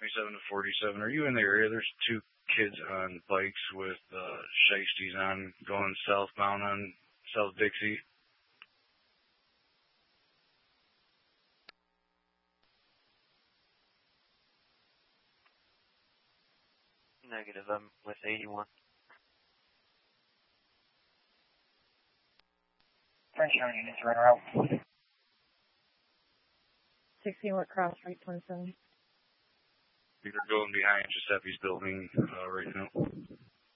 27 to 47. Are you in the area? There's two kids on bikes with shiesties on going southbound on South Dixie. Negative, I'm with 81. French County units are en route. 16 Wood Cross, right 27. They're going behind Giuseppe's building right now.